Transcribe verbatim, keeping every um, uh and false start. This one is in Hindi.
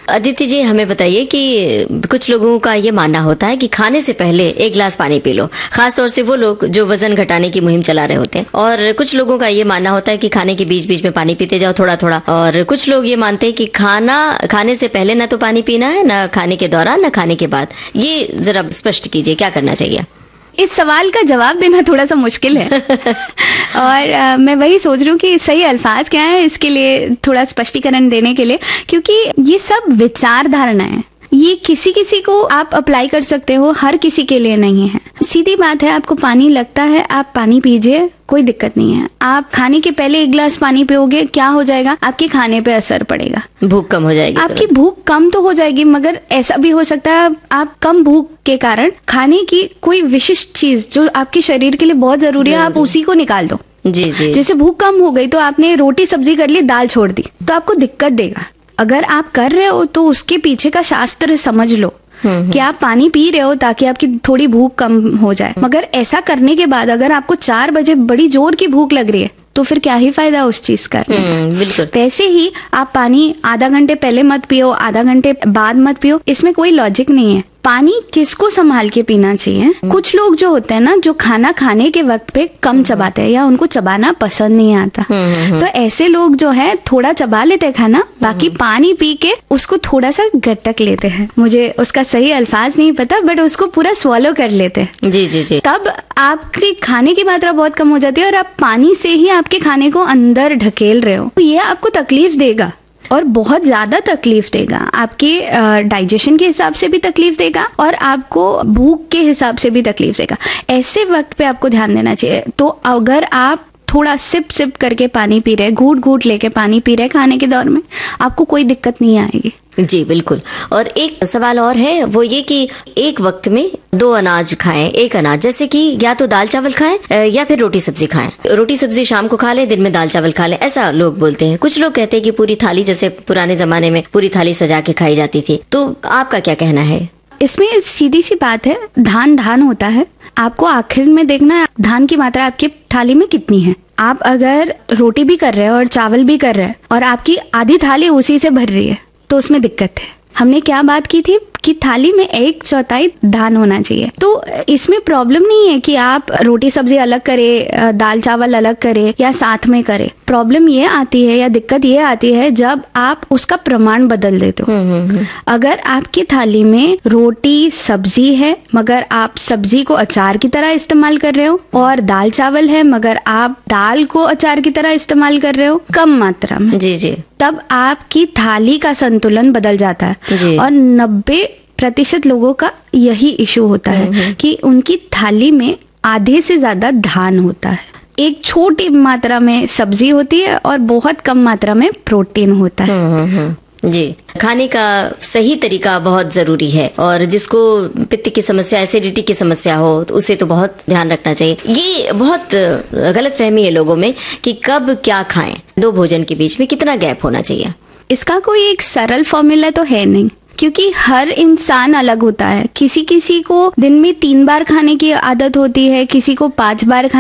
अदिति जी, हमें बताइए कि कुछ लोगों का ये मानना होता है कि खाने से पहले एक गिलास पानी पी लो, खासतौर से वो लोग जो वजन घटाने की मुहिम चला रहे होते हैं। और कुछ लोगों का ये मानना होता है कि खाने के बीच बीच में पानी पीते जाओ थोड़ा थोड़ा। और कुछ लोग ये मानते हैं कि खाना खाने से पहले ना तो पानी पीना है, ना खाने के दौरान, ना खाने के बाद। ये जरा स्पष्ट कीजिए, क्या करना चाहिए? इस सवाल का जवाब देना थोड़ा सा मुश्किल है और आ, मैं वही सोच रही हूँ कि सही अल्फाज क्या है इसके लिए थोड़ा स्पष्टीकरण देने के लिए, क्योंकि ये सब विचार धारणा है। ये किसी किसी को आप अप्लाई कर सकते हो, हर किसी के लिए नहीं है। सीधी बात है, आपको पानी लगता है, आप पानी पीजिए, कोई दिक्कत नहीं है। आप खाने के पहले एक गिलास पानी पियोगे, क्या हो जाएगा? आपके खाने पे असर पड़ेगा, भूख कम हो जाएगी। आपकी भूख कम तो हो जाएगी, मगर ऐसा भी हो सकता है आप कम भूख के कारण खाने की कोई विशिष्ट चीज जो आपके शरीर के लिए बहुत जरूरी है, आप उसी को निकाल दो। जी जी। जैसे भूख कम हो गई तो आपने रोटी सब्जी कर ली, दाल छोड़ दी, तो आपको दिक्कत देगा। अगर आप कर रहे हो तो उसके पीछे का शास्त्र समझ लो कि आप पानी पी रहे हो ताकि आपकी थोड़ी भूख कम हो जाए। मगर ऐसा करने के बाद अगर आपको चार बजे बड़ी जोर की भूख लग रही है तो फिर क्या ही फायदा उस चीज करने का। बिल्कुल। वैसे ही आप पानी आधा घंटे पहले मत पियो, आधा घंटे बाद मत पियो, इसमें कोई लॉजिक नहीं है। पानी किसको संभाल के पीना चाहिए। कुछ लोग जो होते हैं ना, जो खाना खाने के वक्त पे कम चबाते हैं या उनको चबाना पसंद नहीं आता, तो ऐसे लोग जो है थोड़ा चबा लेते हैं खाना, बाकी पानी पी के उसको थोड़ा सा गट्टक लेते हैं। मुझे उसका सही अल्फाज नहीं पता, बट उसको पूरा स्वॉलो कर लेते हैं। जी जी जी। तब आपके खाने की मात्रा बहुत कम हो जाती है और आप पानी से ही आपके खाने को अंदर ढकेल रहे हो। ये आपको तकलीफ देगा और बहुत ज्यादा तकलीफ देगा। आपके डाइजेशन के हिसाब से भी तकलीफ देगा और आपको भूख के हिसाब से भी तकलीफ देगा। ऐसे वक्त पे आपको ध्यान देना चाहिए। तो अगर आप थोड़ा सिप सिप करके पानी पी रहे, घूट घूट लेके पानी पी रहे खाने के दौर में, आपको कोई दिक्कत नहीं आएगी। जी बिल्कुल। और एक सवाल और है, वो ये कि एक वक्त में दो अनाज खाएं, एक अनाज, जैसे कि या तो दाल चावल खाएं या फिर रोटी सब्जी खाएं। रोटी सब्जी शाम को खा लें, दिन में दाल चावल खा लें, ऐसा लोग बोलते हैं। कुछ लोग कहते हैं कि पूरी थाली, जैसे पुराने जमाने में पूरी थाली सजा के खाई जाती थी। तो आपका क्या कहना है? इसमें सीधी सी बात है, धान धान होता है। आपको आखिर में देखना है धान की मात्रा आपकी थाली में कितनी है। आप अगर रोटी भी कर रहे हो और चावल भी कर रहे हैं और आपकी आधी थाली उसी से भर रही है तो उसमें दिक्कत है। हमने क्या बात की थी कि थाली में एक चौथाई धान होना चाहिए। तो इसमें प्रॉब्लम नहीं है कि आप रोटी सब्जी अलग करे, दाल चावल अलग करे या साथ में करे। प्रॉब्लम ये आती है या दिक्कत ये आती है जब आप उसका प्रमाण बदल देते हो। अगर आपकी थाली में रोटी सब्जी है मगर आप सब्जी को अचार की तरह इस्तेमाल कर रहे हो, और दाल चावल है मगर आप दाल को अचार की तरह इस्तेमाल कर रहे हो कम मात्रा में, जी जी, तब आपकी थाली का संतुलन बदल जाता है। और नब्बे प्रतिशत लोगों का यही इशू होता है कि उनकी थाली में आधे से ज्यादा धान होता है। एक छोटी मात्रा में सब्जी होती है और बहुत कम मात्रा में प्रोटीन होता है। जी, खाने का सही तरीका बहुत जरूरी है। और जिसको पित्त की समस्या, एसिडिटी की समस्या हो, तो उसे तो बहुत ध्यान रखना चाहिए। ये बहुत गलत फहमी है लोगों में कि कब क्या खाएं, दो भोजन के बीच में कितना गैप होना चाहिए। इसका कोई एक सरल फॉर्मूला तो है नहीं, क्योंकि हर इंसान अलग होता है। किसी किसी को दिन में तीन बार खाने की आदत होती है, किसी को पांच बार खाने